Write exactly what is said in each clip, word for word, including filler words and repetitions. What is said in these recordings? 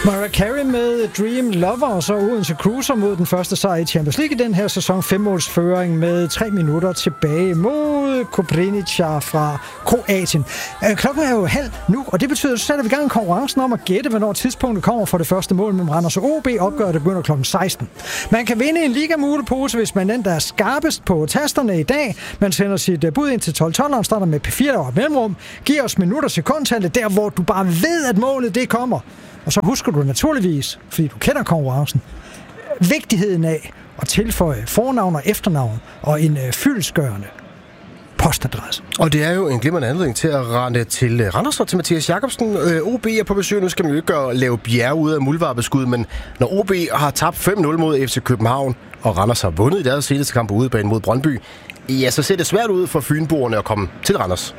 Mariah Carey med Dream Lover, og så Odense Cruiser mod den første sejr i Champions League i den her sæson. Femmålsføring med tre minutter tilbage mod Koprivnica fra Kroatien. Klokken er jo halv nu, og det betyder, at så sætter vi i gang konkurrencen om at gætte, hvornår tidspunktet kommer for det første mål mellem Randers og O B. Opgøret begynder klokken seksten. Man kan vinde en ligamulepose, hvis man den, der er skarpest på tasterne i dag. Man sender sit bud ind til tolv tolv, starter med P fire over et mellemrum. Giver os minutter sekundtallet, der hvor du bare ved, at målet det kommer. Og så husker du naturligvis, fordi du kender konkurrencen, vigtigheden af at tilføje fornavn og efternavn og en øh, fyldestgørende postadresse. Og det er jo en glimrende anledning til at rende til Randers og til Mathias Jacobsen. Øh, O B er på besøg. Nu skal man jo ikke gøre, lave bjerge ud af muldvarpeskud, men når O B har tabt fem nul mod F C København, og Randers har vundet i deres seneste kamp på udebane mod Brøndby, ja, så ser det svært ud for fynboerne at komme til Randers.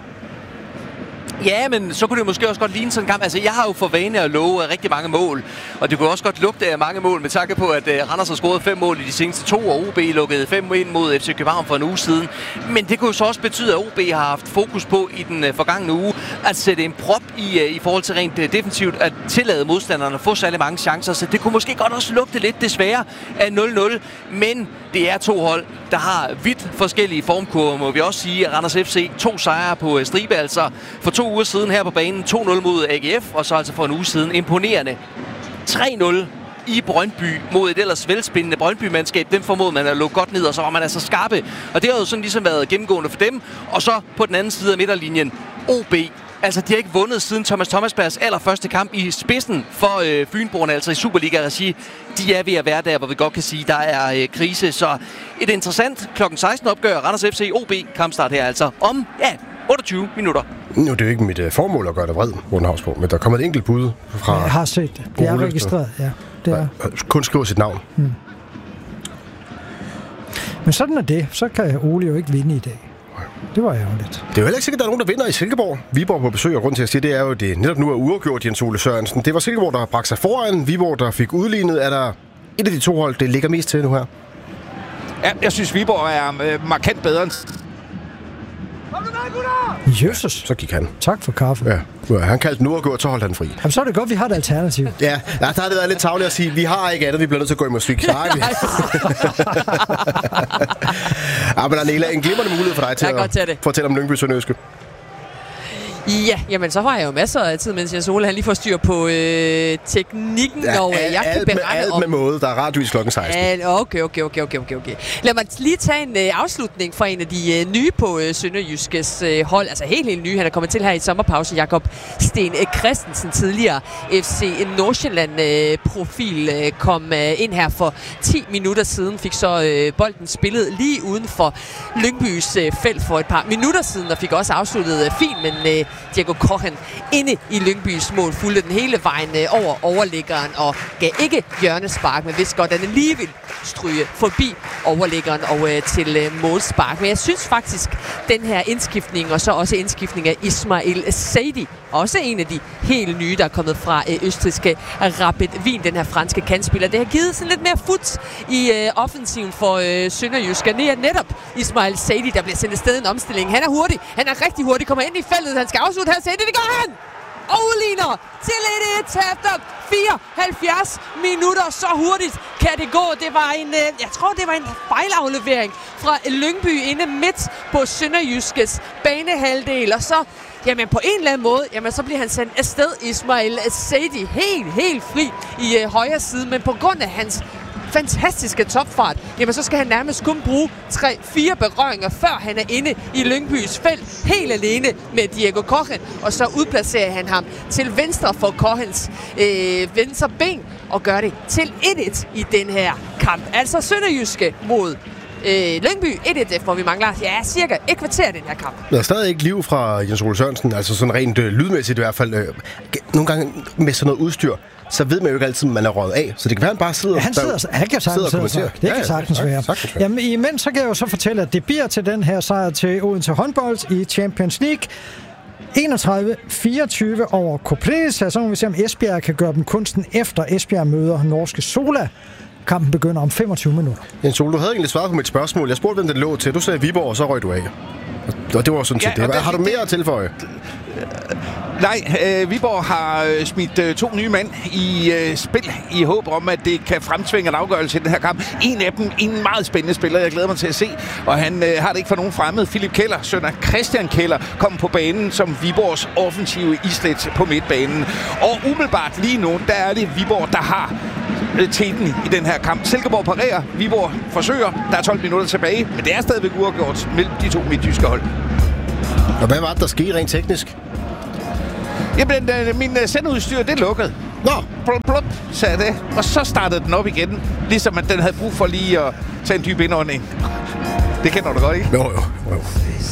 Ja, men så kunne det måske også godt ligne sådan en kamp. Altså, jeg har jo for vane at love rigtig mange mål, og det kunne også godt lugte af mange mål, med tanke på, at uh, Randers har scoret fem mål i de seneste to, og O B lukkede fem ind mod F C København for en uge siden. Men det kunne jo så også betyde, at O B har haft fokus på i den uh, forgangne uge at sætte en prop i, uh, i forhold til rent uh, defensivt, at tillade modstanderne at få særlig mange chancer. Så det kunne måske godt også lugte lidt desværre af nul nul, men det er to hold, der har vidt forskellige formkurver, må vi også sige. Randers F C, to sejre på uh, stribe, altså for to uger siden her på banen, to nul mod A G F, og så altså for en uge siden imponerende tre nul i Brøndby mod et ellers velspændende Brøndby-mandskab. Dem formåede man at lukke godt ned, og så var man altså skarpe. Og det har jo sådan ligesom været gennemgående for dem. Og så på den anden side af midterlinjen, O B. Altså, de har ikke vundet siden Thomas Thomasbergs allerførste kamp i spidsen for øh, Fynboerne, altså i Superliga-regi. De er ved at være der, hvor vi godt kan sige, der er øh, krise. Så et interessant klokken seksten opgør Randers F C O B kampstart her altså om, ja, otteogtyve minutter. Nu er det jo ikke mit uh, formål at gøre dig vred, Morten Hausborg, men der kommer et enkelt bud fra... Jeg har set det. Det er registreret, ja. Det er. Kun skrive sit navn. Hmm. Men sådan er det. Så kan Ole jo ikke vinde i dag. Det var ærgerligt. Det er jo heller ikke sikkert, at der er nogen, der vinder i Silkeborg. Viborg på besøg, og grund til at sige, det er jo, det netop nu er uafgjort, Jens Ole Sørensen. Det var Silkeborg, der bragte sig foran. Viborg, der fik udlignet. Er der et af de to hold, det ligger mest til nu her? Ja, jeg synes, Viborg er øh, markant bedre end... Jesus. Så gik han. Tak for kaffe. Ja, han kaldte den uafgjort, så holdt han fri. Jamen, så er det godt, vi har et alternativ. Ja, ja, der har det været lidt tavligt at sige, vi har ikke andet, vi bliver nødt til at gå i musik. Nej, vi... ja, men Arnela, en glimrende mulighed for dig til at, at fortælle om Lyngby Sønderjyske. Ja, jamen så har jeg jo masser af tid, mens Jens Ole han lige får styr på øh, teknikken, ja, og al, jeg kan alt berette med, alt om... med måde, der er radiovis klokken seksten. Al, okay, okay, okay, okay, okay, okay. Lad mig lige tage en øh, afslutning fra en af de øh, nye på øh, Sønderjyskes øh, hold, altså helt, helt nye. Han er kommet til her i sommerpause, Jakob Sten Christensen, tidligere F C Nordsjælland-profil, øh, øh, kom øh, ind her for ti minutter siden, fik så øh, bolden spillet lige uden for Lyngbys øh, felt for et par minutter siden, og fik også afsluttet øh, fint, men øh, Diego Kochen inde i Lyngbys mål fulgte den hele vejen øh, over overliggeren og gav ikke hjørnespark, men vidste godt, at han lige ville stryge forbi overliggeren og øh, til øh, målspark. Men jeg synes faktisk, den her indskiftning, og så også indskiftning af Ismail Saidi, også en af de helt nye, der er kommet fra øh, østrigske Rapid Wien, den her franske kantspiller. Det har givet sådan lidt mere fut i øh, offensiven for øh, Sønderjysk. Det er netop Ismail Saidi, der bliver sendt afsted en omstilling. Han er hurtig, han er rigtig hurtig, kommer ind i feltet, han skal afslutte her. Saidi, det gør han! Og udligner til et et efter fireoghalvfjerds minutter. Så hurtigt kan det gå. Det var en, øh, jeg tror, det var en fejlaflevering fra Lyngby inde midt på Sønderjyskes banehalvdel. Og så jamen på en eller anden måde, jamen så bliver han sendt afsted, Ismail Saidi, helt, helt fri i øh, højre side. Men på grund af hans fantastiske topfart, jamen så skal han nærmest kun bruge tre fire berøringer, før han er inde i Lyngbys felt, helt alene med Diego Kochen. Og så udplacerer han ham til venstre for Kochens øh, venstre ben, og gør det til et et i den her kamp. Altså Sønderjyske mod Øh, Lyngby et et, hvor vi mangler ja, cirka et kvarter den her kamp. Der er stadig ikke liv fra Jens Ole Sørensen, altså sådan rent øh, lydmæssigt i hvert fald. Øh, nogle gange med sådan noget udstyr, så ved man jo ikke altid, man er røget af. Så det kan være, han bare sidder, ja, han sidder der, han kan sagtens sidde og kommentere. Det kan ja, sagtens ja, være. Sagtens være. Jamen, imens så kan jeg jo så fortælle, at det bliver til den her sejr til Odense håndbold i Champions League. enogtredive fireogtyve over Koprivnica. Så må vi se, om Esbjerg kan gøre dem kunsten efter Esbjerg møder norske Sola. Kampen begynder om femogtyve minutter. Jens Ole, du havde egentlig svaret på mit spørgsmål. Jeg spurgte, hvem det lå til. Du sagde Viborg, og så røg du af. Og det var sådan set Ja, det. og Har du det- mere at tilføje? Nej, øh, Viborg har øh, smidt øh, to nye mænd i øh, spil i håb om, at det kan fremtvinge en afgørelse i den her kamp. En af dem, en meget spændende spiller, jeg glæder mig til at se. Og han øh, har det ikke for nogen fremmed. Philip Keller, søn af Christian Keller, kom på banen som Viborgs offensive islet på midtbanen. Og umiddelbart lige nu, der er det Viborg, der har øh, teten i den her kamp. Silkeborg parerer, Viborg forsøger. Der er tolv minutter tilbage, men det er stadigvæk uafgjort mellem de to midtjyske hold. Og hvad var det, der skete rent teknisk? Jamen, øh, min øh, sendeudstyr, det lukkede. Nå, Blot, blot, sagde det. Og så startede den op igen. Ligesom at den havde brug for lige at tage en dyb indånding. Det kender du godt, ikke? jo, jo, jo.